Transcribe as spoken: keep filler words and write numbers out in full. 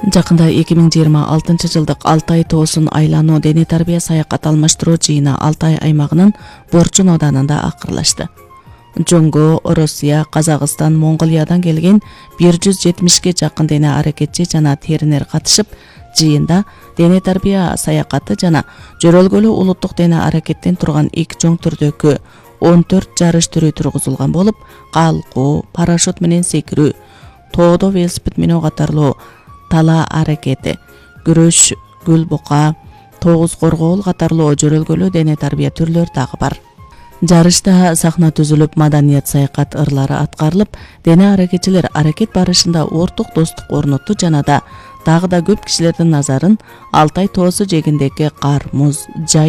Жакында эки миң жыйырма алтынчы жылдык Алтай тоосун айлануу дене тарбия саякат алмаштыруу жыйыны Алтай аймагынын Борчун ауданында акырлашты. Жонго, Россия, Казакстан, Монголиядан келген бир жүз жетимишке жакын дене аракетчи жана теринер катышып, жыйында дене тарбия саякаты жана жөрөлгөлүү улуттук дене аракеттен турган эки чоң түрдөгү он төрт жарыш түрү тургузулган болуп, калкуу, парашют менен секирүү, тоодо велосипед менен катарлуу тала аракети, күрөш, гүл бука, тогуз коргоол катарлуу жөрөлгөлүү дене тарбия түрлөрү дагы бар. Жарышта сахна түзүлүп, маданият саякат ырлары аткарылып, дене аракетчилер аракет барышында ортук достук орнотту жана да дагы да көп кишилердин назарын Алтай тоосу жээгиндеги кар, муз, жай